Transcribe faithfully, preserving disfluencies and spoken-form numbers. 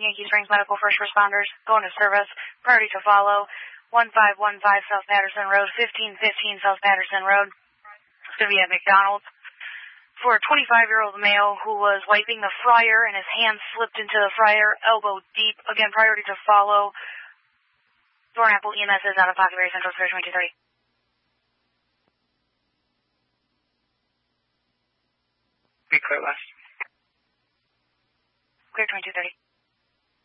Yankee Springs Medical First Responders, going to service, priority to follow, one five one five South Patterson Road, fifteen fifteen South Patterson Road. It's going to be at McDonald's. For a twenty-five-year-old male who was wiping the fryer and his hand slipped into the fryer, elbow deep. Again, priority to follow. Thornapple E M S is out of pocket, very central, Square twenty-two thirty. Be clear west. Clear twenty-two thirty.